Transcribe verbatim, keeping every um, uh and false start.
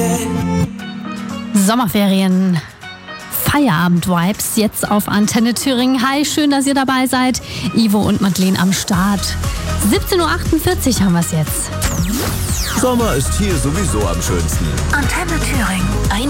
Sommerferien, Feierabend-Vibes jetzt auf Antenne Thüringen. Hi, schön, dass ihr dabei seid. Ivo und Madeleine am Start. siebzehn Uhr achtundvierzig haben wir es jetzt. Sommer ist hier sowieso am schönsten. Antenne Thüringen.